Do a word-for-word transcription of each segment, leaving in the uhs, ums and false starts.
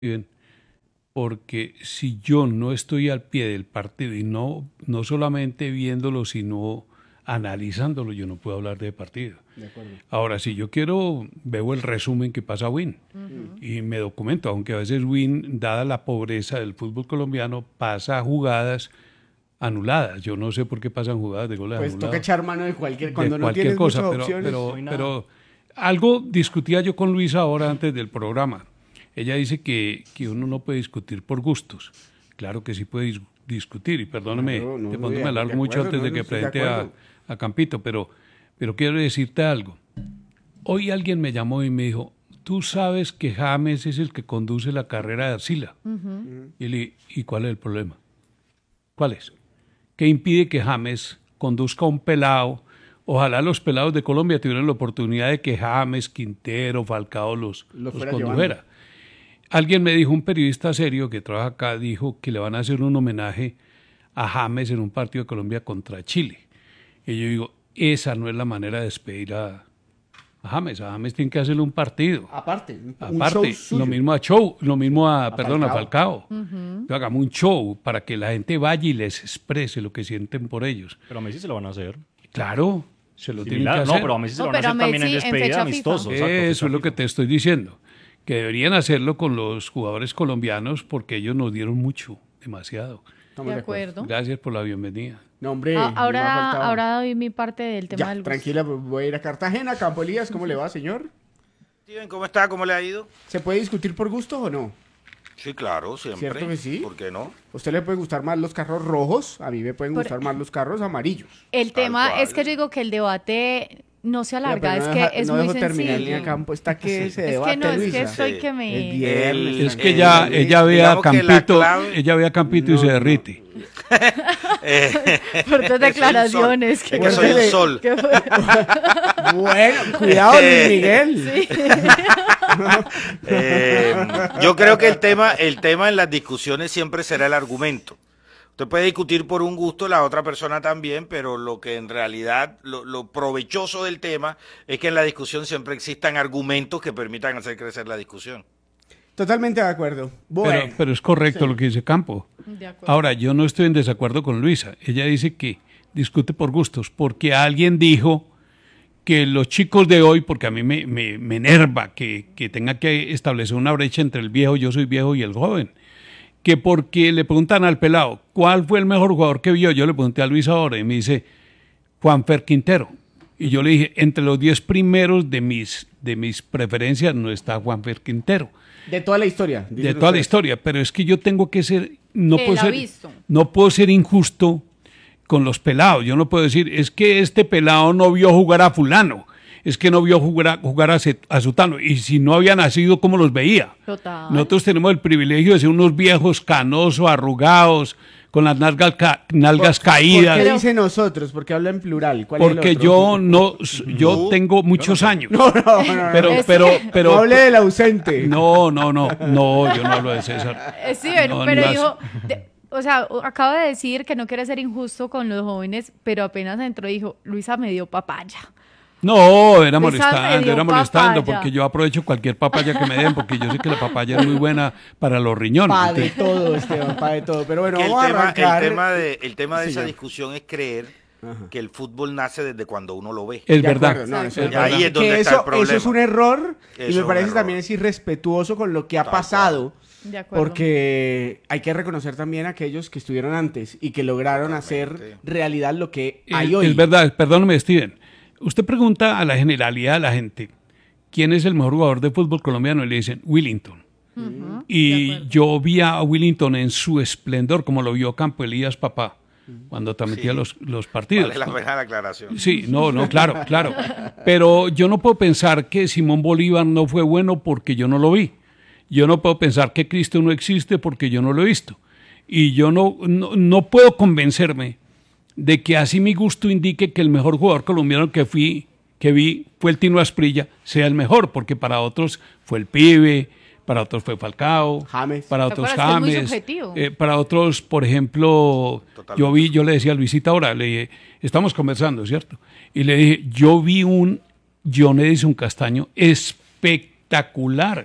bien, porque si yo no estoy al pie del partido y no, no solamente viéndolo, sino analizándolo, yo no puedo hablar de partido. De acuerdo. Ahora, si yo quiero, veo el resumen que pasa Win uh-huh. y me documento, aunque a veces Win, dada la pobreza del fútbol colombiano, pasa jugadas anuladas. Yo no sé por qué pasan jugadas de goles pues anulados. Pues toca echar mano de cualquier, cuando de no cualquier tienes cosa, muchas pero, opciones. pero, no pero algo discutía yo con Luisa ahora antes del programa. Ella dice que, que uno no puede discutir por gustos. Claro que sí puede dis- discutir, y perdóneme, claro, no, de no, pronto de, me alargo mucho acuerdo, antes no, de que no presente a, a Campito, pero, pero quiero decirte algo. Hoy alguien me llamó y me dijo, tú sabes que James es el que conduce la carrera de Arcila. Uh-huh. Y le dije, ¿y cuál es el problema? ¿Cuál es? ¿Qué impide que James conduzca un pelado? Ojalá los pelados de Colombia tuvieran la oportunidad de que James, Quintero, Falcao los, Lo los condujera. Llevando. Alguien me dijo, un periodista serio que trabaja acá, dijo que le van a hacer un homenaje a James en un partido de Colombia contra Chile. Y yo digo, esa no es la manera de despedir a, a James. A James tiene que hacerle un partido. Aparte, un Aparte, show lo mismo a show, lo mismo a, a perdón, Falcao. a Falcao. Uh-huh. Hagamos un show para que la gente vaya y les exprese lo que sienten por ellos. Pero a Messi se lo van a hacer. Claro, se lo Similar, tienen que hacer. No, pero a Messi se no, lo van a hacer Messi también en despedida en amistoso. Eso Exacto, es lo que te estoy diciendo. Que deberían hacerlo con los jugadores colombianos porque ellos nos dieron mucho, demasiado. De acuerdo. Gracias por la bienvenida. No, hombre, ah, ahora, ahora doy mi parte del tema ya, del bus. Tranquila, voy a ir a Cartagena. Campo Elías, ¿cómo le va, señor? Steven, ¿cómo está? ¿Cómo le ha ido? ¿Se puede discutir por gusto o no? Sí, claro, siempre. ¿Cierto que sí? ¿Por qué no? ¿A usted le pueden gustar más los carros rojos? A mí me pueden por... gustar más los carros amarillos. El tema es que yo digo que el debate no se alarga, no es deja, que es no muy dejo sencillo. terminar ni a Campo, está que sí. se debate, Es que no, Luisa. es que soy que me... Es viernes, es que ella, el, ella ve a Campito, clave... ella ve a Campito no, y se derrite. Por tus declaraciones. Que, que soy el sol. ¿Qué fue? Bueno, cuidado, Luis Miguel. Sí. eh, yo creo que el tema, el tema en las discusiones siempre será el argumento. Usted puede discutir por un gusto, la otra persona también, pero lo que en realidad, lo, lo provechoso del tema es que en la discusión siempre existan argumentos que permitan hacer crecer la discusión. Totalmente de acuerdo. Bueno. Pero, pero es correcto sí. lo que dice Campo. Ahora, yo no estoy en desacuerdo con Luisa. Ella dice que discute por gustos, porque alguien dijo que los chicos de hoy, porque a mí me, me, me enerva que, que tenga que establecer una brecha entre el viejo, yo soy viejo, y el joven, que porque le preguntan al pelado, ¿cuál fue el mejor jugador que vio? Yo le pregunté a Luis ahora y me dice, Juanfer Quintero. Y yo le dije, entre los diez primeros de mis, de mis preferencias no está Juanfer Quintero. De toda la historia. De toda ustedes. la historia, pero es que yo tengo que ser, no Él puedo ha ser, visto. no puedo ser injusto con los pelados. Yo no puedo decir, es que este pelado no vio jugar a fulano, es que no vio jugar a, jugar a, a sutano, y si no había nacido, ¿cómo los veía? Total. Nosotros tenemos el privilegio de ser unos viejos canosos, arrugados, con las nalgas, ca nalgas ¿Por, caídas. ¿Por qué dice nosotros? Porque habla en plural. ¿Cuál Porque es el otro? yo no, yo no, tengo muchos no, no. años. No, no, no, no. Pero, Es pero, pero, no hable del ausente. No, no, no, no, yo no hablo de César. Sí, pero, no, pero no dijo, de, o sea, acaba de decir que no quiere ser injusto con los jóvenes, pero apenas entró y dijo, Luisa me dio papaya. No, era molestando, era molestando, papaya. porque yo aprovecho cualquier papaya que me den, porque yo sé que la papaya es muy buena para los riñones. Pa' de todo, Esteban, pa' de todo. Pero bueno, el vamos tema, a arrancar. El tema de, el tema de sí, esa ya. discusión es creer Ajá. que el fútbol nace desde cuando uno lo ve. Es de verdad. Acuerdo, no, eso es es verdad. Ahí es donde que está eso, el problema. Eso es un error, eso y me parece error. también es irrespetuoso con lo que ha Tal pasado. De acuerdo. Porque hay que reconocer también a aquellos que estuvieron antes y que lograron Totalmente. hacer realidad lo que hay es, hoy. Es verdad, perdóname, Steven. Usted pregunta a la generalidad de la gente, ¿quién es el mejor jugador de fútbol colombiano? Y le dicen, Willington. Uh-huh. Y yo vi a Willington en su esplendor, como lo vio Campo Elías papá, cuando transmitía sí. los, los partidos. Vale la pena la aclaración. Sí, no, no, claro, claro. Pero yo no puedo pensar que Simón Bolívar no fue bueno porque yo no lo vi. Yo no puedo pensar que Cristo no existe porque yo no lo he visto. Y yo no, no, no puedo convencerme de que así mi gusto indique que el mejor jugador colombiano que fui, que vi fue el Tino Asprilla, sea el mejor, porque para otros fue el Pibe, para otros fue Falcao, James. para otros James, eh, para otros, por ejemplo, Totalmente. yo vi, yo le decía a Luisita ahora, le dije, estamos conversando, ¿cierto? Y le dije, yo vi un John Edison Castaño espectacular,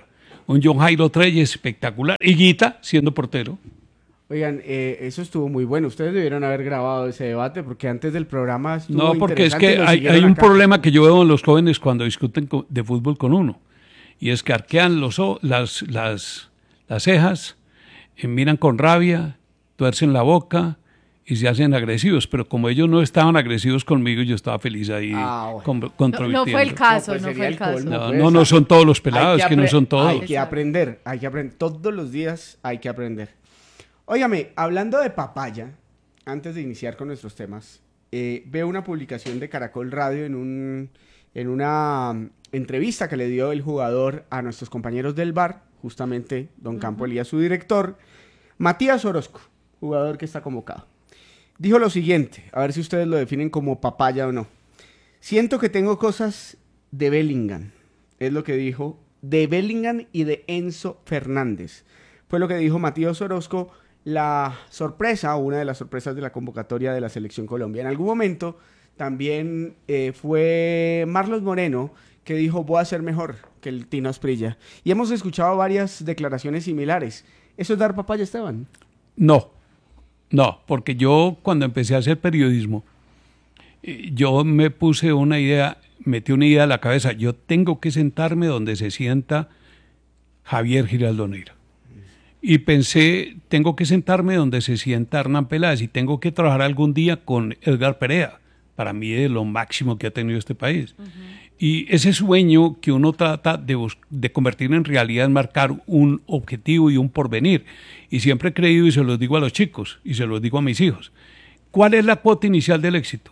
un John Jairo Treyes espectacular, y Guita siendo portero. Oigan, eh, eso estuvo muy bueno. Ustedes debieron haber grabado ese debate porque antes del programa estuvo No, porque es que interesante, lo hay, siguieron hay un acá. problema que yo veo en los jóvenes cuando discuten co- de fútbol con uno, y es que arquean los, o- las, las, las cejas, eh, miran con rabia, tuercen la boca y se hacen agresivos, pero como ellos no estaban agresivos conmigo, yo estaba feliz ahí Ah, bueno. con- No, controvirtiendo. no fue el caso, pues no, sería fue el el caso. colmo. No, pues, no, no son todos los Hay pelados, es que no apre- son todos. Hay que aprender, hay que aprender. Todos los días hay que aprender. Óigame, hablando de papaya, antes de iniciar con nuestros temas, eh, veo una publicación de Caracol Radio en, un, en una um, entrevista que le dio el jugador a nuestros compañeros del V A R, justamente don Campo Elías, su director, Matías Orozco, jugador que está convocado. Dijo lo siguiente, a ver si ustedes lo definen como papaya o no. Siento que tengo cosas de Bellingham, es lo que dijo, de Bellingham y de Enzo Fernández. Fue lo que dijo Matías Orozco, la sorpresa, o una de las sorpresas de la convocatoria de la Selección Colombia. En algún momento también eh, fue Marlos Moreno que dijo, voy a ser mejor que el Tino Asprilla. Y hemos escuchado varias declaraciones similares. ¿Eso es dar papaya, Esteban? No, no, porque yo cuando empecé a hacer periodismo, eh, yo me puse una idea, metí una idea a la cabeza, yo tengo que sentarme donde se sienta Javier Giraldo Neira. Y pensé, tengo que sentarme donde se sienta Hernán Peláez y tengo que trabajar algún día con Edgar Perea. Para mí es lo máximo que ha tenido este país. Uh-huh. Y ese sueño que uno trata de, bus- de convertir en realidad es marcar un objetivo y un porvenir. Y siempre he creído, y se los digo a los chicos, y se los digo a mis hijos, ¿cuál es la cuota inicial del éxito?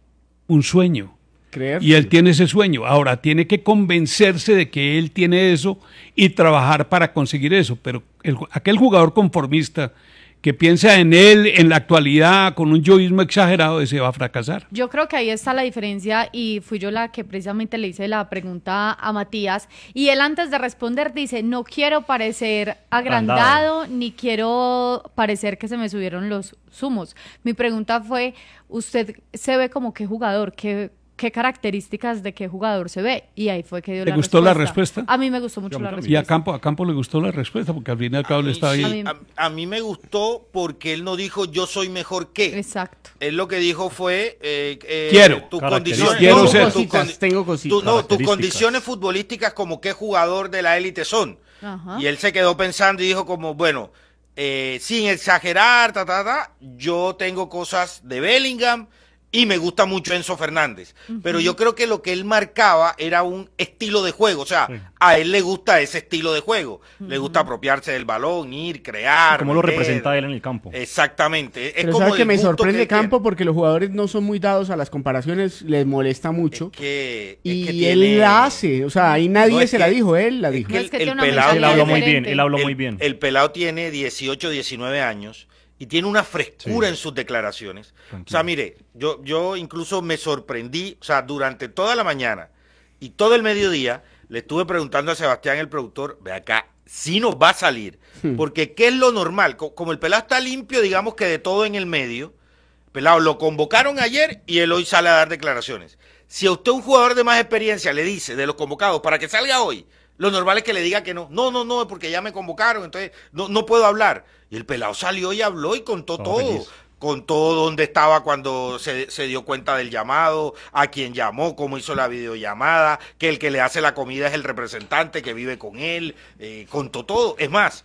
Un sueño. Creer. Y él tiene ese sueño. Ahora tiene que convencerse de que él tiene eso y trabajar para conseguir eso. Pero el, aquel jugador conformista que piensa en él en la actualidad con un yoísmo exagerado, ese va a fracasar. Yo creo que ahí está la diferencia y fui yo la que precisamente le hice la pregunta a Matías y él antes de responder dice, no quiero parecer agrandado, agrandado. ni quiero parecer que se me subieron los humos. Mi pregunta fue, ¿usted se ve como qué jugador, qué ¿Qué características de qué jugador se ve? Y ahí fue que dio la respuesta. ¿Le gustó la respuesta? A mí me gustó mucho la respuesta. Y a Campo, a Campo le gustó la respuesta, porque al fin y al cabo le estaba ahí. A mí, a, a mí me gustó porque él no dijo yo soy mejor que. Exacto. Él lo que dijo fue eh, eh, quiero. tus condiciones. Quiero no, ser. Tu, cositas, tengo cositas. Tu, no, tus condiciones futbolísticas como qué jugador de la élite son. Ajá. Y él se quedó pensando y dijo como, bueno, eh, sin exagerar, ta, ta, ta, yo tengo cosas de Bellingham, y me gusta mucho Enzo Fernández, uh-huh. pero yo creo que lo que él marcaba era un estilo de juego, o sea, sí. a él le gusta ese estilo de juego, uh-huh. le gusta apropiarse del balón, ir, crear. Como lo representa él en el campo. Exactamente. Es pero como sabe que me sorprende que Campo porque los jugadores no son muy dados a las comparaciones, les molesta mucho. Es que, y es que él tiene... la hace, o sea, ahí nadie no, se que, la dijo, él la dijo. Es que el, es que el, el pelado, él habló muy bien, él habló muy bien. El, el pelado tiene dieciocho, diecinueve años. Y tiene una frescura sí. en sus declaraciones. Tranquilo. O sea, mire, yo, yo incluso me sorprendí, o sea, durante toda la mañana y todo el mediodía, le estuve preguntando a Sebastián, el productor, ve acá, si nos va a salir. Hmm. Porque, ¿qué es lo normal? Como el pelado está limpio, digamos que de todo en el medio, pelado, lo convocaron ayer y él hoy sale a dar declaraciones. Si a usted un jugador de más experiencia le dice de los convocados para que salga hoy, lo normal es que le diga que no. No, no, no, es porque ya me convocaron, entonces no, no puedo hablar. Y el pelado salió y habló y contó oh, todo. Feliz. Contó dónde estaba cuando se, se dio cuenta del llamado, a quién llamó, cómo hizo la videollamada, que el que le hace la comida es el representante que vive con él. Eh, contó todo. Es más,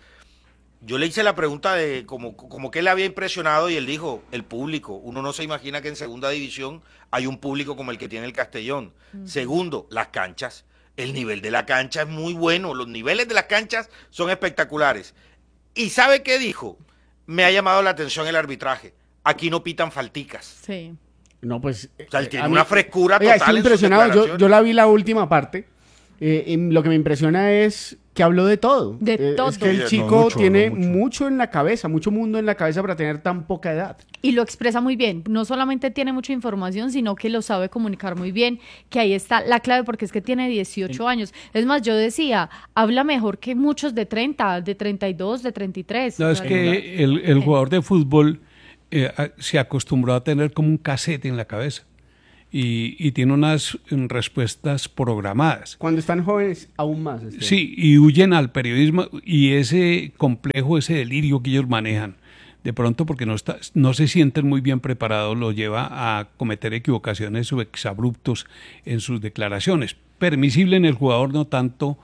yo le hice la pregunta de como, como que le había impresionado y él dijo, el público. Uno no se imagina que en segunda división hay un público como el que tiene el Castellón. Uh-huh. Segundo, las canchas. El nivel de la cancha es muy bueno, los niveles de las canchas son espectaculares. ¿Y sabe qué dijo? Me ha llamado la atención el arbitraje. Aquí no pitan falticas. Sí. No, pues... O sea, él tiene una frescura oiga, total estoy en sus impresionado, yo, yo la vi la última parte, eh, y lo que me impresiona es que habló de todo. De eh, todo. Es que el No, chico no, mucho, tiene no, mucho. mucho en la cabeza, mucho mundo en la cabeza para tener tan poca edad. Y lo expresa muy bien. No solamente tiene mucha información, sino que lo sabe comunicar muy bien, que ahí está la clave, porque es que tiene dieciocho sí. años. Es más, yo decía, habla mejor que muchos de treinta, de treinta y dos, de treinta y tres. No, es que el, el jugador de fútbol eh, se acostumbró a tener como un cassette en la cabeza. y, y tiene unas respuestas programadas. Cuando están jóvenes, aún más. Este. Sí, y huyen al periodismo y ese complejo, ese delirio que ellos manejan, de pronto porque no, está, no se sienten muy bien preparados, los lleva a cometer equivocaciones o exabruptos en sus declaraciones. Permisible en el jugador, no tanto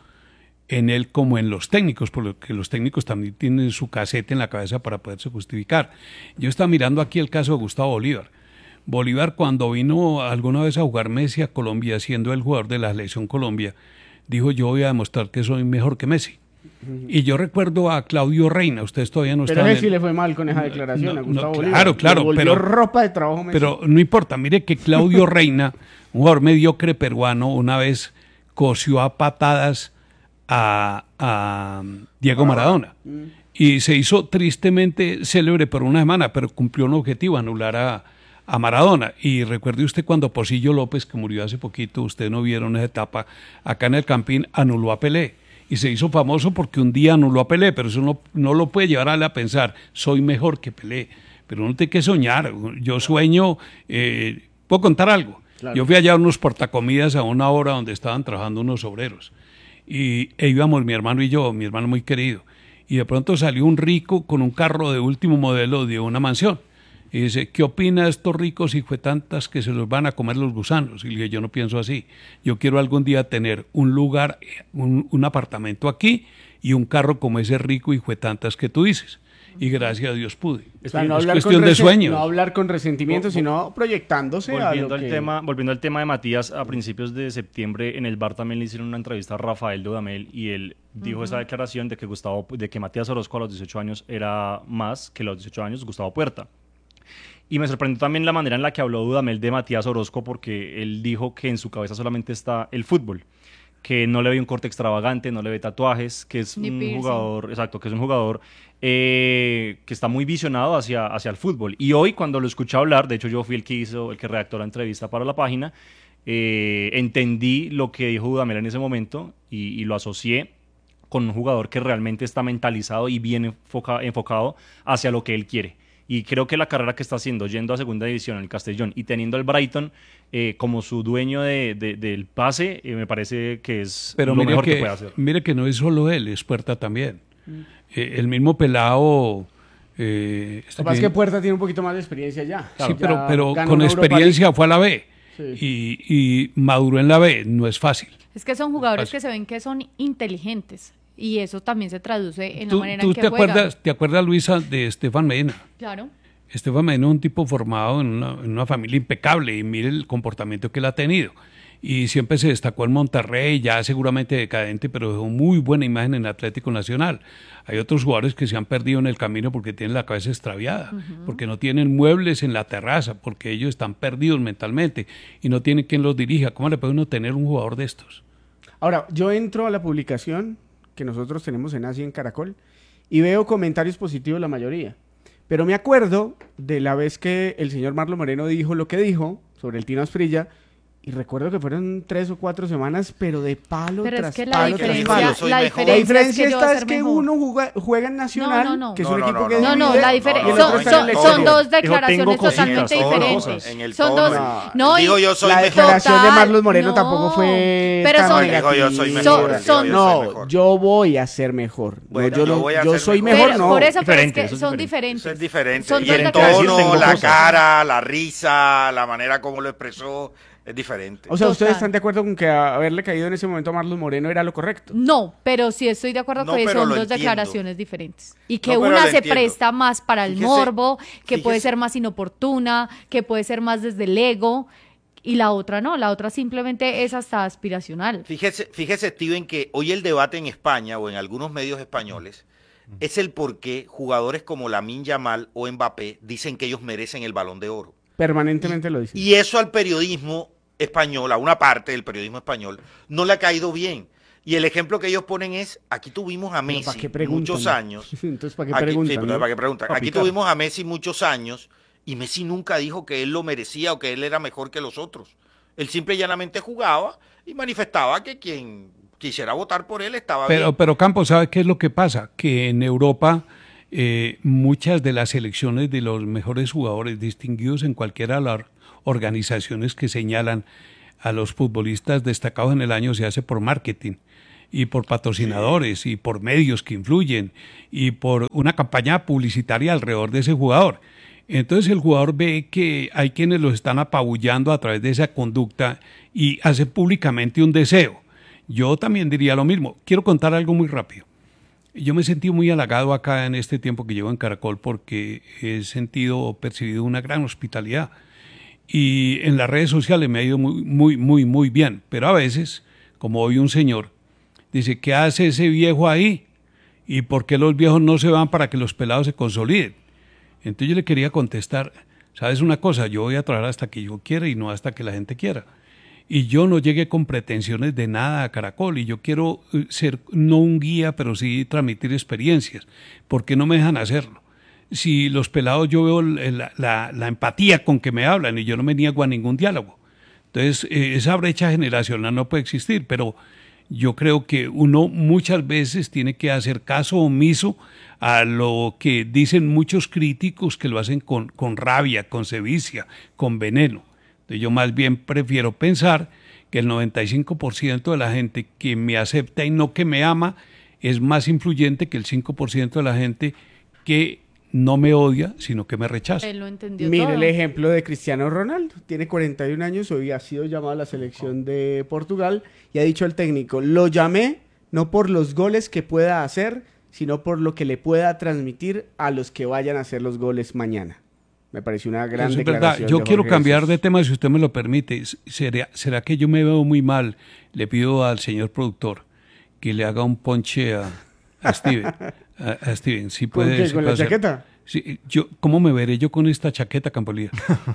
en él como en los técnicos, porque los técnicos también tienen su casete en la cabeza para poderse justificar. Yo estaba mirando aquí el caso de Gustavo Bolívar. Bolívar, cuando vino alguna vez a jugar Messi a Colombia, siendo el jugador de la selección Colombia, dijo: yo voy a demostrar que soy mejor que Messi. Y yo recuerdo a Claudio Reina, ustedes todavía no están... Pero Messi el... le fue mal con esa declaración no, a Gustavo no, Bolívar. Claro, claro, volvió pero... ropa de trabajo Messi. Pero no importa, mire que Claudio Reina, un jugador mediocre peruano, una vez cosió a patadas a, a Diego Maradona. Ah, mm. Y se hizo tristemente célebre por una semana, pero cumplió un objetivo, anular a, a Maradona. Y recuerde usted cuando Porcillo López, que murió hace poquito, ustedes no vieron esa etapa, acá en el Campín anuló a Pelé. Y se hizo famoso porque un día anuló a Pelé, pero eso no, no lo puede llevar a él a pensar, soy mejor que Pelé. Pero uno tiene que soñar. Yo sueño, eh, ¿puedo contar algo? Claro. Yo fui allá a unos portacomidas a una hora donde estaban trabajando unos obreros. Y e íbamos mi hermano y yo, mi hermano muy querido. Y de pronto salió un rico con un carro de último modelo de una mansión. Y dice: ¿qué opina de estos ricos hijuetantas que se los van a comer los gusanos? Y le dije: yo no pienso así. Yo quiero algún día tener un lugar, un, un apartamento aquí y un carro como ese rico hijuetantas que tú dices. Y gracias a Dios pude. O sea, no es cuestión de sueños. No hablar con resentimiento, sino proyectándose volviendo a lo al que... tema, volviendo al tema de Matías, a principios de septiembre en el bar también le hicieron una entrevista a Rafael Dudamel y él dijo uh-huh. esa declaración de que Gustavo, de que Matías Orozco a los dieciocho años era más que los dieciocho años Gustavo Puerta. Y me sorprendió también la manera en la que habló Dudamel de Matías Orozco, porque él dijo que en su cabeza solamente está el fútbol, que no le ve un corte extravagante, no le ve tatuajes, que es Ni un piercing. jugador, exacto, que es un jugador eh, que está muy visionado hacia, hacia el fútbol. Y hoy cuando lo escuché hablar, de hecho yo fui el que hizo, el que redactó la entrevista para la página, eh, entendí lo que dijo Dudamel en ese momento y, y lo asocié con un jugador que realmente está mentalizado y bien enfoca, enfocado hacia lo que él quiere. Y creo que la carrera que está haciendo, yendo a segunda división en el Castellón y teniendo al Brighton eh, como su dueño de, de, del pase, eh, me parece que es Pero lo mejor que, que puede hacer. Mire que no es solo él, es Puerta también. Mm. Eh, el mismo Pelao... Eh, Lo que pasa es que Puerta tiene un poquito más de experiencia ya. Claro, sí, pero, pero con experiencia fue a la B. Sí. Y, y maduró en la B, no es fácil. Es que son jugadores que se ven que son inteligentes. Y eso también se traduce en ¿Tú, la manera tú en que te juegan. Acuerdas, ¿Te acuerdas, Luisa, de Estefan Medina? Claro. Estefan Medina es un tipo formado en una, en una familia impecable y mire el comportamiento que él ha tenido. Y siempre se destacó en Monterrey, ya seguramente decadente, pero dejó muy buena imagen en Atlético Nacional. Hay otros jugadores que se han perdido en el camino porque tienen la cabeza extraviada, uh-huh. porque no tienen muebles en la terraza, porque ellos están perdidos mentalmente y no tienen quien los dirija. ¿Cómo le puede uno tener un jugador de estos? Ahora, yo entro a la publicación que nosotros tenemos en Así en Caracol y veo comentarios positivos la mayoría, pero me acuerdo de la vez que el señor Marlon Moreno dijo lo que dijo sobre el Tino Asprilla y recuerdo que fueron tres o cuatro semanas, pero de palo pero tras es que palo la tras diferencia, palo. La diferencia, la diferencia es que, esta es que uno juega, juega en Nacional, no, no, no. que es no, un no, equipo no, que no, no, la diferencia son, son, son dos declaraciones totalmente diferentes. En el son dos, no, no, digo yo soy la mejor. declaración Total, de Marlon Moreno no, tampoco fue pero tan son, negativa. Digo yo soy mejor. Son, son, yo no, soy mejor. yo voy a ser mejor. Bueno, yo, yo, no, voy a yo ser soy mejor. mejor, pero, no. por eso, pero es diferente, que eso es son diferente. diferentes. Eso es diferente. Son y el tono, la cara, la risa, la manera como lo expresó, es diferente. O sea, Total. ¿ustedes están de acuerdo con que haberle caído en ese momento a Marlon Moreno era lo correcto? No, pero sí estoy de acuerdo No, que pero son lo dos entiendo. declaraciones diferentes. Y que No, pero una lo se entiendo. presta más para el Fíjese, morbo, que fíjese. puede ser más inoportuna, que puede ser más desde el ego, y la otra no, la otra simplemente es hasta aspiracional. Fíjese, fíjese, Steven, que hoy el debate en España o en algunos medios españoles es el por qué jugadores como Lamine Yamal o Mbappé dicen que ellos merecen el Balón de Oro. Permanentemente lo dicen. Y eso al periodismo español, a una parte del periodismo español, no le ha caído bien. Y el ejemplo que ellos ponen es, aquí tuvimos a Messi muchos años. Entonces, ¿para qué aquí, preguntan? sí, pero ¿no? ¿para qué preguntan? Aquí tuvimos a Messi muchos años y Messi nunca dijo que él lo merecía o que él era mejor que los otros. Él simple y llanamente jugaba y manifestaba que quien quisiera votar por él estaba pero, bien. Pero Campos, ¿sabe qué es lo que pasa? Que en Europa eh, muchas de las selecciones de los mejores jugadores distinguidos en cualquiera de las organizaciones que señalan a los futbolistas destacados en el año se hace por marketing y por patrocinadores y por medios que influyen y por una campaña publicitaria alrededor de ese jugador. Entonces el jugador ve que hay quienes los están apabullando a través de esa conducta y hace públicamente un deseo. Yo también diría lo mismo. Quiero contar algo muy rápido. Yo me he sentido muy halagado acá en este tiempo que llevo en Caracol porque he sentido o percibido una gran hospitalidad. Y en las redes sociales me ha ido muy, muy, muy, muy bien. Pero a veces, como hoy un señor, dice, ¿qué hace ese viejo ahí? ¿Y por qué los viejos no se van para que los pelados se consoliden? Entonces yo le quería contestar, ¿sabes una cosa? Yo voy a trabajar hasta que yo quiera y no hasta que la gente quiera. Y yo no llegué con pretensiones de nada a Caracol y yo quiero ser no un guía, pero sí transmitir experiencias. ¿Por qué no me dejan hacerlo? Si los pelados yo veo la, la, la empatía con que me hablan y yo no me niego a ningún diálogo. Entonces eh, esa brecha generacional no puede existir, pero yo creo que uno muchas veces tiene que hacer caso omiso a lo que dicen muchos críticos que lo hacen con, con rabia, con sevicia, con veneno. Entonces yo más bien prefiero pensar que el noventa y cinco por ciento de la gente que me acepta y no que me ama es más influyente que el cinco por ciento de la gente que no me odia, sino que me rechaza. Él lo entendió Mire todo. el ejemplo de Cristiano Ronaldo. Tiene cuarenta y un años, hoy ha sido llamado a la selección de Portugal y ha dicho el técnico, lo llamé no por los goles que pueda hacer, sino por lo que le pueda transmitir a los que vayan a hacer los goles mañana. Me pareció una gran Eso es declaración. verdad. Yo de quiero Jorge cambiar Jesús. de tema, si usted me lo permite. ¿Será, ¿Será que yo me veo muy mal? Le pido al señor productor que le haga un ponche a, a Steven. A, a Steven, si ¿Con puede. qué? si ¿Con puede la hacer. chaqueta? Sí, yo, ¿cómo me veré yo con esta chaqueta, Campolida?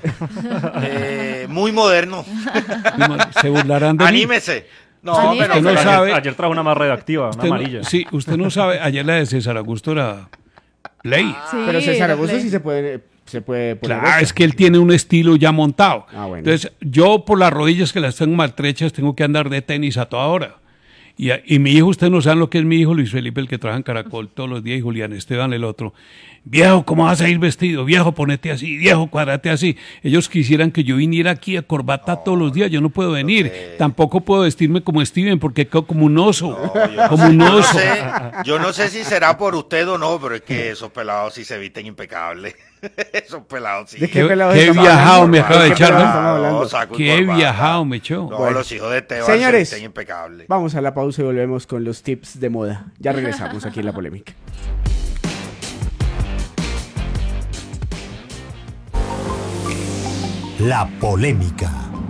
Eh, muy moderno. ¿Se burlarán de mí? Anímese. No, Anímese. pero, Usted no pero- sabe. Ayer trajo una más redactiva, una Usted no- amarilla. sí, usted no sabe. Ayer la de César Augusto era Play. Sí, Pero César la Augusto play. sí se puede, se puede poner Claro, esta. es que él tiene un estilo ya montado. Ah, bueno. Entonces, yo por las rodillas que las tengo maltrechas, tengo que andar de tenis a toda hora. Y, a- y mi hijo, ustedes no saben lo que es mi hijo Luis Felipe, el que trabaja en Caracol todos los días, y Julián Esteban, el otro. Viejo, ¿cómo vas a ir vestido? Viejo, ponete así, viejo, cuadrate así. Ellos quisieran que yo viniera aquí a corbata todos los días, yo no puedo venir. Tampoco puedo vestirme como Steven porque quedo como un oso. No, yo no como sé, un yo no oso. sé, yo no sé si será por usted o no, pero es que esos pelados sí se visten impecables. Esos pelados sí. ¿De Qué- pelados qué estamos viajado hablando? me acaba de ¿De qué echar, pelados ¿no? estamos hablando? saco y Qué corbata. viajado me echó. No, Bueno. los hijos de Esteban Señores. se visten impecables. Vamos a la pausa y volvemos con los tips de moda. Ya regresamos aquí en La Polémica. La Polémica.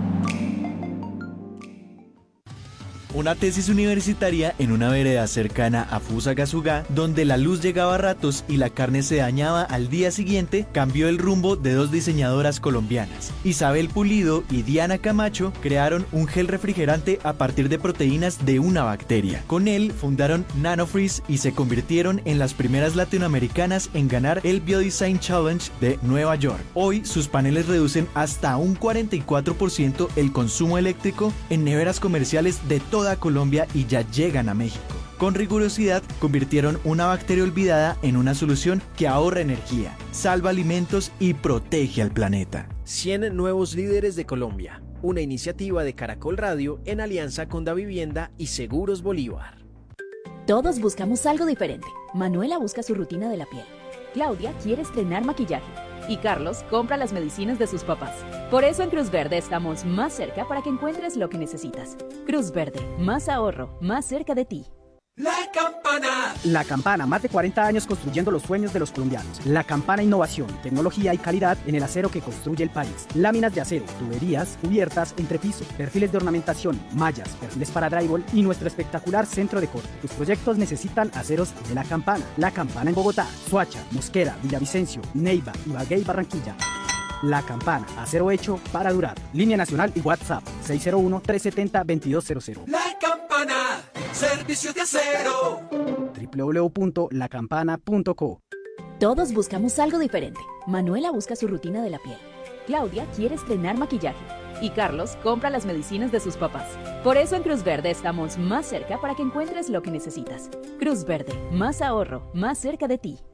Una tesis universitaria en una vereda cercana a Fusagasugá, donde la luz llegaba a ratos y la carne se dañaba al día siguiente, cambió el rumbo de dos diseñadoras colombianas. Isabel Pulido y Diana Camacho crearon un gel refrigerante a partir de proteínas de una bacteria. Con él fundaron Nanofreeze y se convirtieron en las primeras latinoamericanas en ganar el Biodesign Challenge de Nueva York. Hoy sus paneles reducen hasta un cuarenta y cuatro por ciento el consumo eléctrico en neveras comerciales de toda Colombia y ya llegan a México. Con rigurosidad convirtieron una bacteria olvidada en una solución que ahorra energía, salva alimentos y protege al planeta. cien nuevos líderes de Colombia, una iniciativa de Caracol Radio en alianza con Davivienda y Seguros Bolívar. Todos buscamos algo diferente. Manuela busca su rutina de la piel. Claudia quiere estrenar maquillaje. Y Carlos compra las medicinas de sus papás. Por eso en Cruz Verde estamos más cerca para que encuentres lo que necesitas. Cruz Verde, más ahorro, más cerca de ti. La Campana. La Campana, más de cuarenta años construyendo los sueños de los colombianos. La Campana, innovación, tecnología y calidad en el acero que construye el país. Láminas de acero, tuberías, cubiertas, entrepiso, perfiles de ornamentación, mallas, perfiles para drywall y nuestro espectacular centro de corte. Tus proyectos necesitan aceros de La Campana. La Campana en Bogotá, Soacha, Mosquera, Villavicencio, Neiva, Ibagué y Barranquilla. La Campana, acero hecho para durar. Línea nacional y WhatsApp seis cero uno, tres siete cero, dos dos cero cero. La Campana, servicio de acero. doble u doble u doble u punto la campana punto co. Todos buscamos algo diferente. Manuela busca su rutina de la piel. Claudia quiere estrenar maquillaje. Y Carlos compra las medicinas de sus papás. Por eso en Cruz Verde estamos más cerca para que encuentres lo que necesitas. Cruz Verde, más ahorro, más cerca de ti.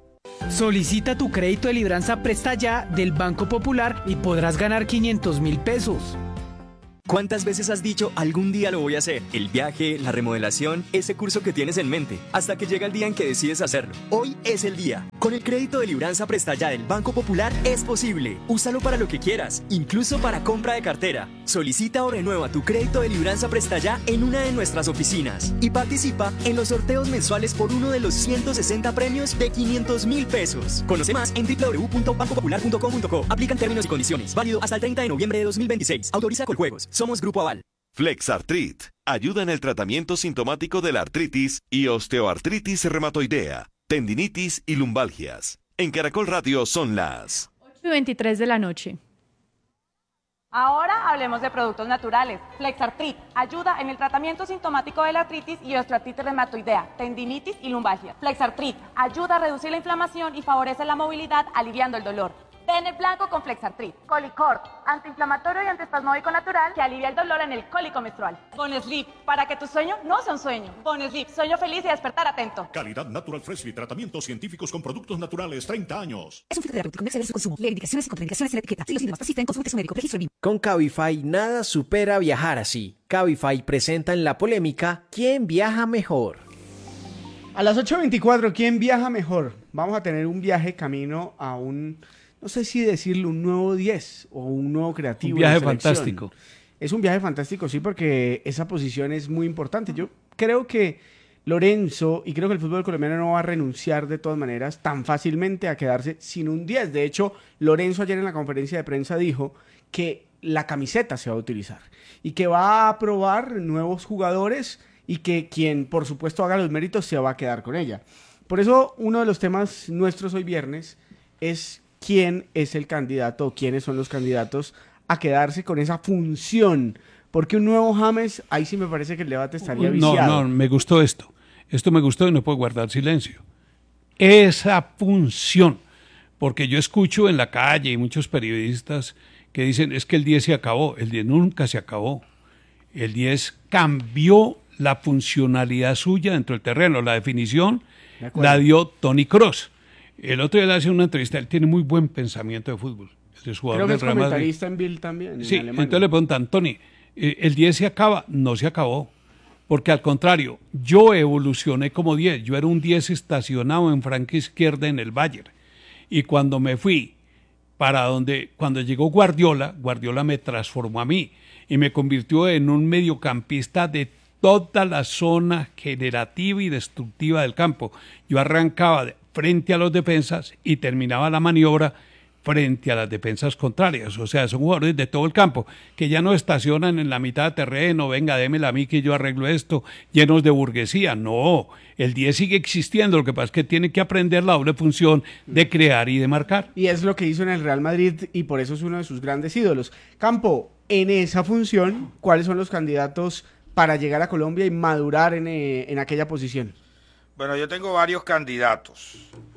Solicita tu crédito de libranza Presta Ya del Banco Popular y podrás ganar quinientos mil pesos. ¿Cuántas veces has dicho algún día lo voy a hacer? El viaje, la remodelación, ese curso que tienes en mente, hasta que llega el día en que decides hacerlo. Hoy es el día. Con el crédito de libranza Presta Ya del Banco Popular es posible. Úsalo para lo que quieras, incluso para compra de cartera. Solicita o renueva tu crédito de libranza Presta Ya en una de nuestras oficinas y participa en los sorteos mensuales por uno de los ciento sesenta premios de quinientos mil pesos. Conoce más en doble u doble u doble u punto banco popular punto com punto co. Aplican términos y condiciones. Válido hasta el treinta de noviembre de dos mil veintiséis. Autoriza Coljuegos. Somos Grupo Aval. Flexartrit ayuda en el tratamiento sintomático de la artritis y osteoartritis reumatoidea, tendinitis y lumbalgias. En Caracol Radio son las ocho y veintitrés de la noche. Ahora hablemos de productos naturales. Flexartrit ayuda en el tratamiento sintomático de la artritis y osteoartritis reumatoidea, tendinitis y lumbalgia. Flexartrit ayuda a reducir la inflamación y favorece la movilidad, aliviando el dolor. Bennett blanco con Flexartrit. Colicort, antiinflamatorio y antiespasmódico natural que alivia el dolor en el cólico menstrual. Bonesleep, para que tu sueño no sea un sueño. Bonesleep, sueño feliz y despertar atento. Calidad Natural Freshly, tratamientos científicos con productos naturales, treinta años. Es un filtro terapéutico, no exceder su consumo. Lee indicaciones y contraindicaciones en la etiqueta. Si los síntomas persisten, consulte a su médico. Registro B I M. Con Cabify nada supera viajar así. Cabify presenta en la polémica ¿Quién viaja mejor? A las ocho y veinticuatro, ¿quién viaja mejor? Vamos a tener un viaje camino a un... no sé si decirle un nuevo diez o un nuevo creativo. Un viaje fantástico. Es un viaje fantástico, sí, porque esa posición es muy importante. Yo creo que Lorenzo, y creo que el fútbol colombiano no va a renunciar de todas maneras tan fácilmente a quedarse sin un diez. De hecho, Lorenzo ayer en la conferencia de prensa dijo que la camiseta se va a utilizar y que va a probar nuevos jugadores y que quien, por supuesto, haga los méritos se va a quedar con ella. Por eso, uno de los temas nuestros hoy viernes es quién es el candidato o quiénes son los candidatos a quedarse con esa función. Porque un nuevo James, ahí sí me parece que el debate estaría viciado. No, no, me gustó esto. Esto me gustó y no puedo guardar silencio. Esa función. Porque yo escucho en la calle y muchos periodistas que dicen, es que el diez se acabó. El diez nunca se acabó. El diez cambió la funcionalidad suya dentro del terreno. La definición la dio Toni Kroos. El otro día le hace una entrevista, él tiene muy buen pensamiento de fútbol. Es jugador Creo que del es Real Madrid. comentarista en Bill también. Sí, en Alemania. entonces le preguntan, Toni, eh, ¿el diez se acaba? No se acabó, porque al contrario, yo evolucioné como diez. Yo era un diez estacionado en franca izquierda en el Bayern. Y cuando me fui para donde, cuando llegó Guardiola, Guardiola me transformó a mí y me convirtió en un mediocampista de toda la zona generativa y destructiva del campo. Yo arrancaba de frente a los defensas y terminaba la maniobra frente a las defensas contrarias. O sea, son jugadores de todo el campo que ya no estacionan en la mitad de terreno, venga, démela a mí que yo arreglo esto, llenos de burguesía. No, el diez sigue existiendo, lo que pasa es que tiene que aprender la doble función de crear y de marcar. Y es lo que hizo en el Real Madrid y por eso es uno de sus grandes ídolos. Campo, en esa función, ¿cuáles son los candidatos para llegar a Colombia y madurar en, eh, en aquella posición? Bueno, yo tengo varios candidatos.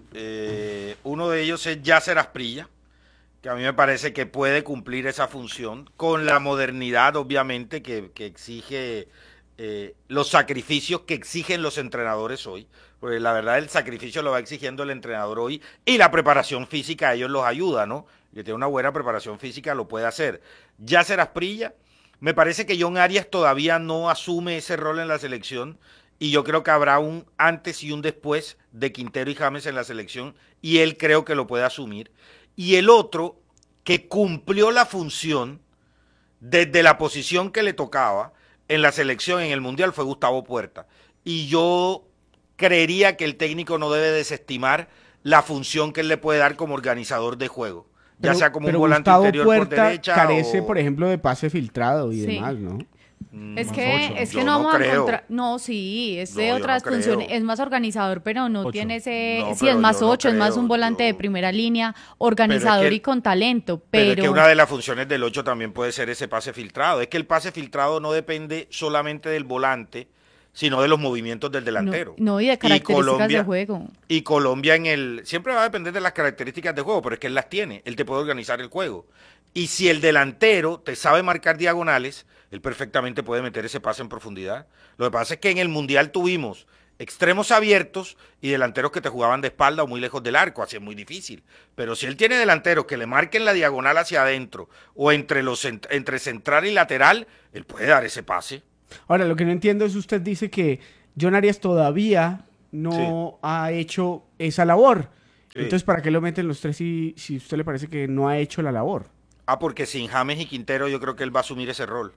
Eh, uno de ellos es Yasser Asprilla, que a mí me parece que puede cumplir esa función con la modernidad, obviamente, que, que exige eh, los sacrificios que exigen los entrenadores hoy. Porque la verdad el sacrificio lo va exigiendo el entrenador hoy y la preparación física a ellos los ayuda, ¿no? Que tiene una buena preparación física lo puede hacer. Yasser Asprilla, me parece que John Arias todavía no asume ese rol en la selección. Y yo creo que habrá un antes y un después de Quintero y James en la selección, y él creo que lo puede asumir. Y el otro, que cumplió la función desde la posición que le tocaba en la selección en el Mundial, fue Gustavo Puerta. Y yo creería que el técnico no debe desestimar la función que él le puede dar como organizador de juego. Ya Pero, sea como pero un volante Gustavo interior Puerta por derecha carece, o... por ejemplo, de pase filtrado y Sí. demás, ¿no? Es Más que, ocho. es que Yo no no vamos a creo. encontrar. No, sí, es de No, yo otras no creo. funciones. Es más organizador, pero no Ocho. tiene ese. No, sí, pero es más yo no ocho, es más creo, un volante yo- de primera línea, organizador que- y con talento. Pero, Pero. es que una de las funciones del ocho también puede ser ese pase filtrado. Es que el pase filtrado no depende solamente del volante, sino de los movimientos del delantero. No, no, y de características Colombia- de juego. Y Colombia en el... Siempre va a depender de las características de juego, pero es que él las tiene. Él te puede organizar el juego. Y si el delantero te sabe marcar diagonales, él perfectamente puede meter ese pase en profundidad. Lo que pasa es que en el Mundial tuvimos extremos abiertos y delanteros que te jugaban de espalda o muy lejos del arco, así es muy difícil. Pero si él tiene delanteros que le marquen la diagonal hacia adentro o entre, los, entre central y lateral, él puede dar ese pase. Ahora, lo que no entiendo es usted dice que John Arias todavía no sí. ha hecho esa labor. Sí. Entonces, ¿para qué lo meten los tres si, si usted le parece que no ha hecho la labor? Ah, porque sin James y Quintero yo creo que él va a asumir ese rol.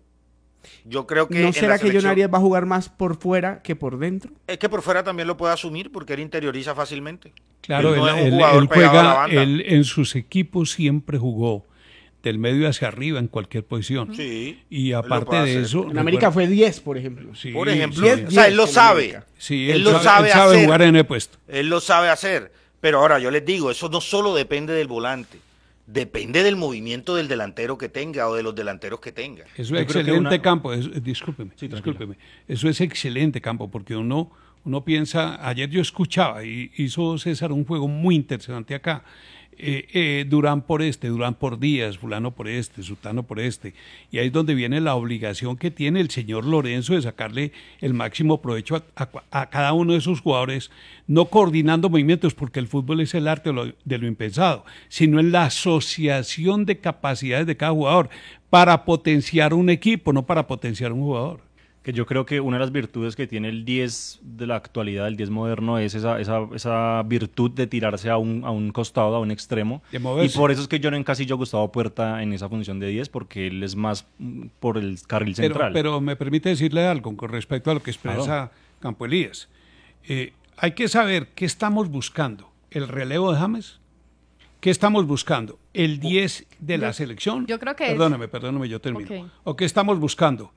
Yo creo que ¿No será que John Arias va a jugar más por fuera que por dentro? Es que por fuera también lo puede asumir porque él interioriza fácilmente. Claro, él, no él, él, él juega, él en sus equipos siempre jugó del medio hacia arriba en cualquier posición. Sí. Y aparte de eso... En América fue diez, por ejemplo. Sí, por ejemplo, sí, o sea, él lo sabe. Sí, él, él lo sabe, él sabe hacer. jugar en el puesto. Él lo sabe hacer. Pero ahora yo les digo, eso no solo depende del volante. Depende del movimiento del delantero que tenga o de los delanteros que tenga. Eso es excelente una... campo, es, discúlpeme, sí, discúlpeme. Eso es excelente campo porque uno, uno piensa, ayer yo escuchaba y hizo César un juego muy interesante acá. Eh, eh, Durán por este, Durán por Díaz, fulano por este, Sutano por este. Y ahí es donde viene la obligación que tiene el señor Lorenzo de sacarle el máximo provecho a, a, a cada uno de esos jugadores, no coordinando movimientos, porque el fútbol es el arte de lo, de lo impensado, sino en la asociación de capacidades de cada jugador para potenciar un equipo, no para potenciar un jugador. Que yo creo que una de las virtudes que tiene el diez de la actualidad, el diez moderno, es esa, esa, esa virtud de tirarse a un, a un costado, a un extremo. Y por eso es que yo no encasillo a Gustavo Puerta en esa función de diez, porque él es más por el carril central. Pero, pero me permite decirle algo con respecto a lo que expresa claro. Campo Elías. Eh, hay que saber qué estamos buscando. ¿El relevo de James? ¿Qué estamos buscando? ¿El diez de la yo, selección? Yo creo que Perdóname, es... perdóname, yo termino. Okay. ¿O qué estamos buscando?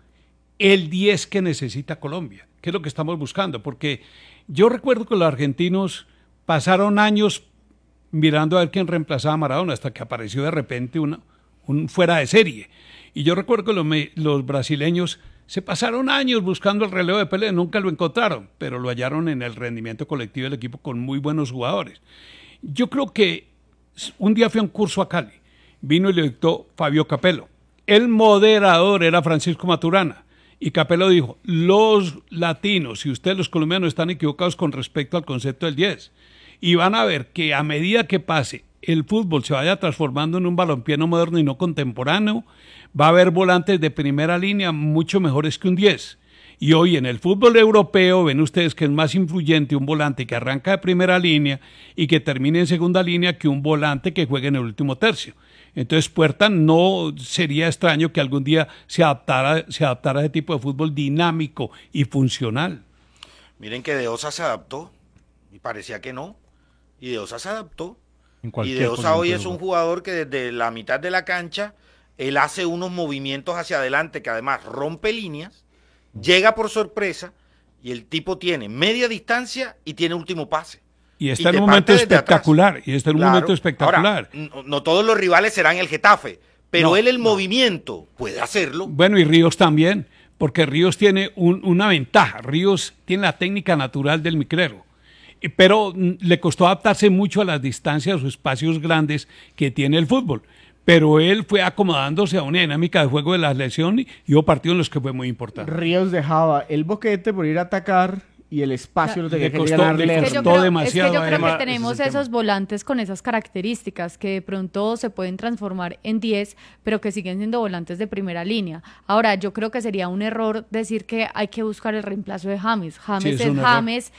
El diez que necesita Colombia, que es lo que estamos buscando, porque yo recuerdo que los argentinos pasaron años mirando a ver quién reemplazaba a Maradona, hasta que apareció de repente una, un fuera de serie. Y yo recuerdo que los, los brasileños se pasaron años buscando el relevo de Pelé, nunca lo encontraron, pero lo hallaron en el rendimiento colectivo del equipo con muy buenos jugadores. Yo creo que un día fui a un curso a Cali, vino y le dictó Fabio Capello. El moderador era Francisco Maturana. Y Capello dijo, los latinos y ustedes los colombianos están equivocados con respecto al concepto del diez. Y van a ver que a medida que pase el fútbol se vaya transformando en un balompié no moderno y no contemporáneo, va a haber volantes de primera línea mucho mejores que un diez. Y hoy en el fútbol europeo ven ustedes que es más influyente un volante que arranca de primera línea y que termine en segunda línea que un volante que juegue en el último tercio. Entonces Puerta no sería extraño que algún día se adaptara, se adaptara a ese tipo de fútbol dinámico y funcional. Miren que De Osa se adaptó y parecía que no, y De Osa se adaptó. Y De Osa hoy es un jugador que desde la mitad de la cancha él hace unos movimientos hacia adelante que además rompe líneas, llega por sorpresa y el tipo tiene media distancia y tiene último pase. Y está y en un momento espectacular, y está en un claro. momento espectacular. Ahora, no, no todos los rivales serán el Getafe, pero no, él el no. movimiento puede hacerlo. Bueno, y Ríos también, porque Ríos tiene un, una ventaja. Ríos tiene la técnica natural del micrero, pero le costó adaptarse mucho a las distancias o espacios grandes que tiene el fútbol. Pero él fue acomodándose a una dinámica de juego de la selección y hubo partidos en los que fue muy importante. Ríos dejaba el boquete por ir a atacar y el espacio lo tenía que costó, le costó es que yo creo, demasiado. Es que yo creo que tenemos esos volantes con esas características que de pronto se pueden transformar en diez, pero que siguen siendo volantes de primera línea. Ahora, yo creo que sería un error decir que hay que buscar el reemplazo de James. James sí, es, es James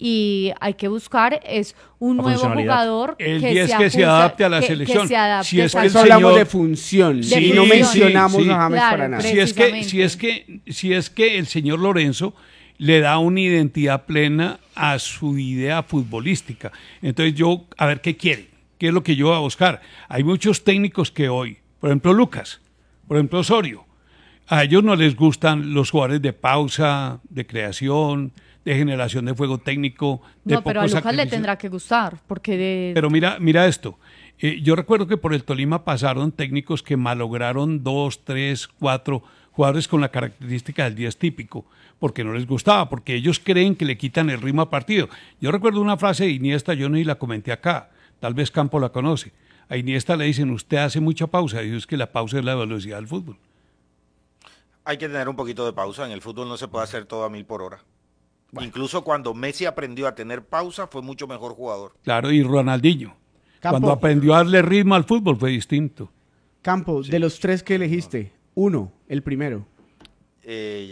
y hay que buscar es un nuevo jugador el que diez se, que ajusta, se adapte a la que, selección. Que se adapte si es que el señor... hablamos de función, sí, y no mencionamos sí, sí. a James claro, para nada. Si es que, si es que, si es que el señor Lorenzo le da una identidad plena a su idea futbolística. Entonces yo, a ver, ¿qué quiere? ¿Qué es lo que yo voy a buscar? Hay muchos técnicos que hoy, por ejemplo Lucas, por ejemplo Osorio, a ellos no les gustan los jugadores de pausa, de creación, de generación de juego técnico. De no, pero a Lucas le tendrá que gustar, porque de... Pero mira, mira esto, eh, yo recuerdo que por el Tolima pasaron técnicos que malograron dos, tres, cuatro jugadores con la característica del diez típico, porque no les gustaba, porque ellos creen que le quitan el ritmo al partido. Yo recuerdo una frase de Iniesta, yo ni la comenté acá, tal vez Campo la conoce. A Iniesta le dicen, usted hace mucha pausa, y es que la pausa es la velocidad del fútbol. Hay que tener un poquito de pausa, en el fútbol no se puede hacer todo a mil por hora. Bueno. Incluso cuando Messi aprendió a tener pausa, fue mucho mejor jugador. Claro, y Ronaldinho. Campo. Cuando aprendió a darle ritmo al fútbol fue distinto. Campo, sí. De los tres que elegiste, uno, el primero. Eh,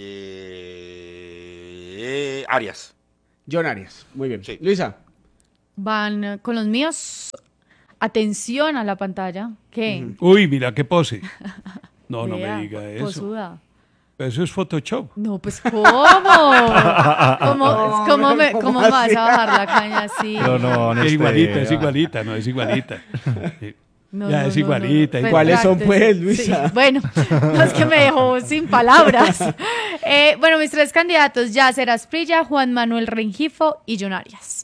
eh, eh, Arias. John Arias, muy bien. Sí. Luisa. Van con los míos. Atención a la pantalla. ¿Qué? Uh-huh. Uy, mira qué pose. No, no Vea, me diga eso. Posuda. Eso es Photoshop. No, pues ¿cómo? ¿Cómo, No, ¿cómo me, ¿cómo cómo me vas así? a bajar la caña así? No, no, no Es esté- igualita, es igualita, no es igualita. Sí. No, Ya no, es no, igualita. no, no. ¿Cuáles son, Retráctese. pues, Luisa? Sí, bueno, no, es que me dejó sin palabras. Eh, bueno, mis tres candidatos, Yasser Asprilla, Juan Manuel Rengifo y John Arias.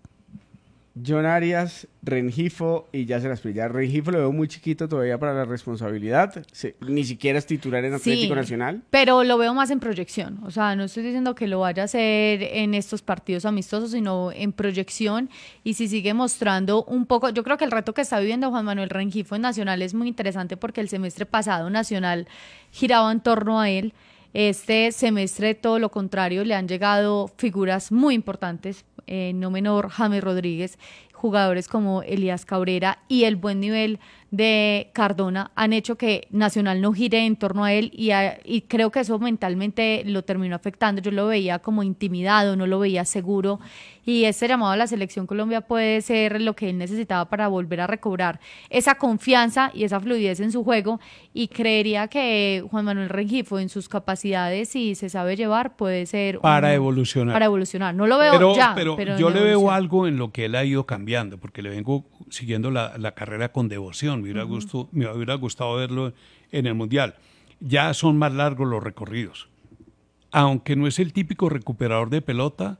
John Arias, Rengifo y Yasser Asprilla. Rengifo lo veo muy chiquito todavía para la responsabilidad. Se- ni siquiera es titular en Atlético Sí, Nacional. pero lo veo más en proyección. O sea, no estoy diciendo que lo vaya a hacer en estos partidos amistosos, sino en proyección. Y si sigue mostrando un poco, yo creo que el reto que está viviendo Juan Manuel Rengifo en Nacional es muy interesante porque el semestre pasado Nacional giraba en torno a él. Este semestre, todo lo contrario, le han llegado figuras muy importantes, eh, no menor James Rodríguez, jugadores como Elías Cabrera y el buen nivel de Cardona han hecho que Nacional no gire en torno a él y, a- y creo que eso mentalmente lo terminó afectando. Yo lo veía como intimidado, no lo veía seguro y ese llamado a la Selección Colombia puede ser lo que él necesitaba para volver a recobrar esa confianza y esa fluidez en su juego y creería que Juan Manuel Rengifo en sus capacidades y se sabe llevar puede ser Para un- evolucionar. para evolucionar. No lo veo Pero, ya, pero, pero yo en le veo evolución. algo en lo que él ha ido cambiando, porque le vengo siguiendo la, la carrera con devoción. Me hubiera, Ujú. gusto- me hubiera gustado verlo en el Mundial. Ya son más largos los recorridos. Aunque no es el típico recuperador de pelota,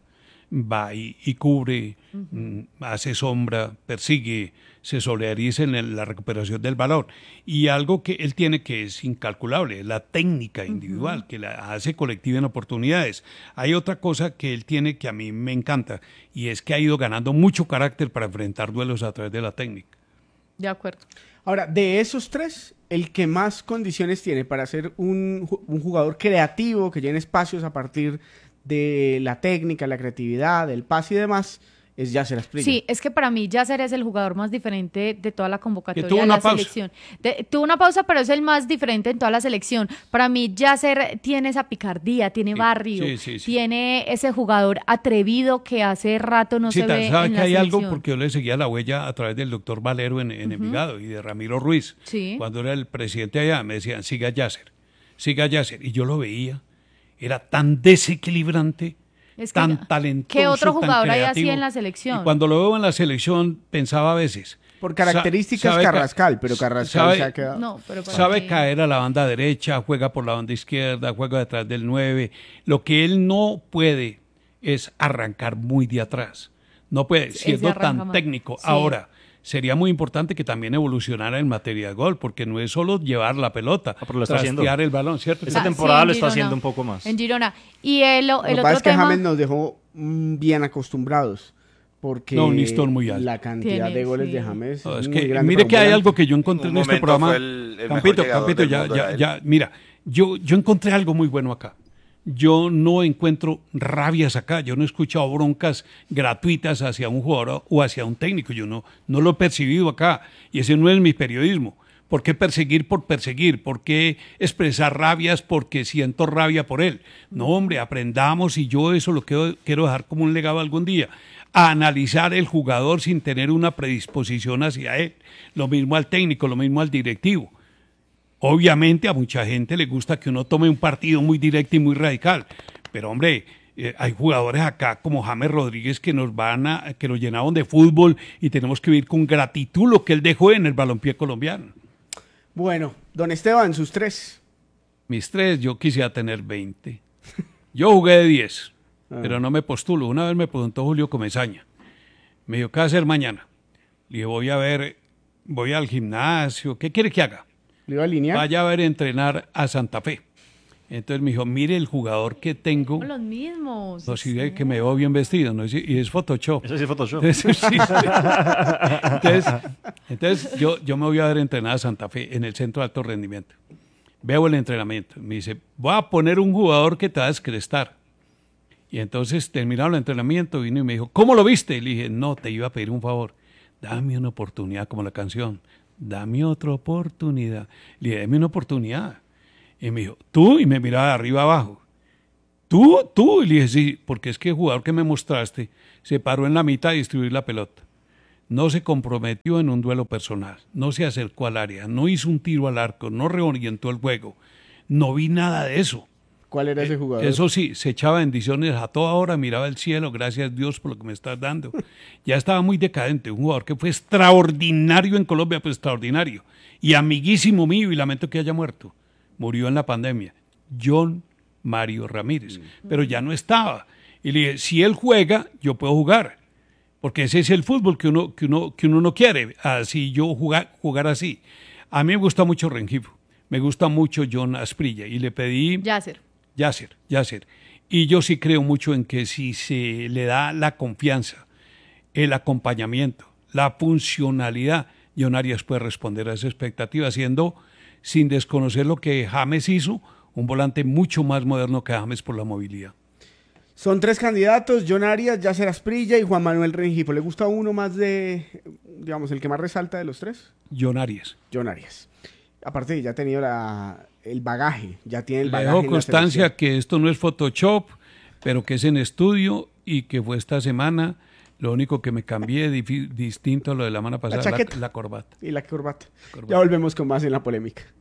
va y, y cubre, mm, hace sombra, persigue, se solidariza en el- la recuperación del balón. Y algo que él tiene que es incalculable, la técnica individual, que la hace colectiva en oportunidades. Hay otra cosa que él tiene que a mí me encanta, y es que ha ido ganando mucho carácter para enfrentar duelos a través de la técnica. De acuerdo. Ahora, de esos tres, el que más condiciones tiene para ser un, ju- un jugador creativo, que llene espacios a partir de la técnica, la creatividad, el pase y demás, es Yasser Asprilla. Sí, es que para mí Yasser es el jugador más diferente de toda la convocatoria Que tuvo de una la pausa. selección. De- tuvo una pausa, pero es el más diferente en toda la selección. Para mí Yasser tiene esa picardía, tiene barrio, sí, sí, sí. tiene ese jugador atrevido que hace rato no Sí, se tal- ve sabe en que la hay algo selección. porque yo le seguía la huella a través del doctor Valero en, en Ujú. Envigado y de Ramiro Ruiz. Sí. Cuando era el presidente allá, me decían, siga Yasser, siga Yasser. Y yo lo veía, era tan desequilibrante, Es que- tan talentoso, ¿Qué otro tan jugador hay así creativo. en la selección? Y cuando lo veo en la selección, pensaba a veces... Por sa- características sabe ca- Carrascal, pero Carrascal sabe- se ha quedado. No, pero para Sabe mí- caer a la banda derecha, juega por la banda izquierda, juega detrás del nueve. Lo que él no puede es arrancar muy de atrás. No puede, Ese siendo arranca tan mal. técnico. Sí. Ahora, sería muy importante que también evolucionara en materia de gol, porque no es solo llevar la pelota, pero lo está haciendo. trastear el balón, ¿cierto? Esta Ah, temporada sí, en lo está Girona. haciendo un poco más. En Girona. Y el, el Lo que otro pasa es que tema... James nos dejó mm, bien acostumbrados. Porque No, un listón muy alto. la cantidad Tiene, de goles sí. de James No, es es muy que grande mire para que un hay volante. algo que yo encontré Un en este momento programa. fue el- el mejor Campito, llegador Campito, del ya, mundo, ya, era él. ya, mira, yo, yo encontré algo muy bueno acá. Yo no encuentro rabias acá, yo no he escuchado broncas gratuitas hacia un jugador o hacia un técnico, yo no, no lo he percibido acá, y ese no es mi periodismo. ¿Por qué perseguir por perseguir? ¿Por qué expresar rabias porque siento rabia por él? No, hombre, aprendamos, y yo eso lo quiero, quiero dejar como un legado algún día, a analizar el jugador sin tener una predisposición hacia él. Lo mismo al técnico, lo mismo al directivo. Obviamente a mucha gente le gusta que uno tome un partido muy directo y muy radical, pero hombre, eh, hay jugadores acá como James Rodríguez que nos van a, que nos llenaron de fútbol y tenemos que vivir con gratitud lo que él dejó en el balompié colombiano. Bueno, don Esteban, sus tres. Mis tres, yo quisiera tener veinte. Yo jugué de diez, Ah. pero no me postulo. Una vez me preguntó Julio Comesaña, me dijo, ¿qué va a hacer mañana? Le dije, voy a ver, voy al gimnasio, ¿qué quiere que haga? ¿Le iba a alinear? Vaya a ver entrenar a Santa Fe. Entonces me dijo, mire el jugador que tengo. Son los mismos. No, si ve que me veo bien vestido, ¿no? Y es Photoshop. Eso sí es Photoshop. Entonces, sí, sí. Entonces, entonces yo, yo me voy a ver entrenar a Santa Fe en el centro de alto rendimiento. Veo el entrenamiento. Me dice, voy a poner un jugador que te va a descrestar. Y entonces terminaron el entrenamiento, vino y me dijo, ¿cómo lo viste? Y le dije, no, te iba a pedir un favor, dame una oportunidad, como la canción, dame otra oportunidad. Le dije, dame una oportunidad. Y me dijo, ¿tú? Y me miraba de arriba abajo. ¿Tú? ¿Tú? Y le dije, sí, porque es que el jugador que me mostraste se paró en la mitad a distribuir la pelota. No se comprometió en un duelo personal, no se acercó al área, no hizo un tiro al arco, no reorientó el juego. No vi nada de eso. ¿Cuál era ese jugador? Eso sí, se echaba bendiciones a toda hora, miraba el cielo, gracias a Dios por lo que me estás dando. Ya estaba muy decadente, un jugador que fue extraordinario en Colombia, pues extraordinario, y amiguísimo mío, y lamento que haya muerto. Murió en la pandemia. John Mario Ramírez, mm. pero ya no estaba. Y le dije, si él juega, yo puedo jugar, porque ese es el fútbol que uno, que uno, que uno no quiere, así yo jugar, jugar así. A mí me gusta mucho Rengifo, me gusta mucho John Asprilla, y le pedí... Yasser. Yasser, Yasser. Y yo sí creo mucho en que si se le da la confianza, el acompañamiento, la funcionalidad, John Arias puede responder a esa expectativa, siendo, sin desconocer lo que James hizo, un volante mucho más moderno que James por la movilidad. Son tres candidatos, John Arias, Yasser Asprilla y Juan Manuel Rengifo. ¿Le gusta uno más de, digamos, el que más resalta de los tres? John Arias. John Arias. Aparte, ya ha tenido la... el bagaje, ya tiene el Le bagaje. dejo constancia que esto no es Photoshop, pero que es en estudio y que fue esta semana. Lo único que me cambié distinto a lo de la semana pasada, la, la, la corbata. Y la corbata. corbata. Ya volvemos con más en La Polémica.